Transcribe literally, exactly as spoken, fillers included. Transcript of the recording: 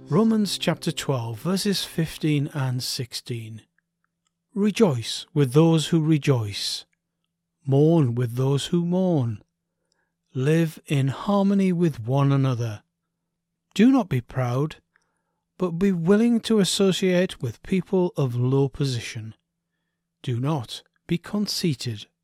Romans chapter twelve, verses fifteen and sixteen. Rejoice with those who rejoice. Mourn with those who mourn. Live in harmony with one another. Do not be proud, but be willing to associate with people of low position. Do not be conceited.